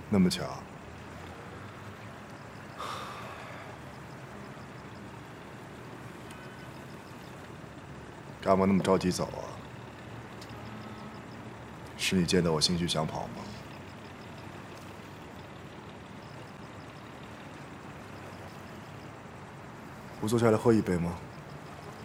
那么巧？干嘛那么着急走啊？是你见到我心虚想跑吗？不坐下来喝一杯吗？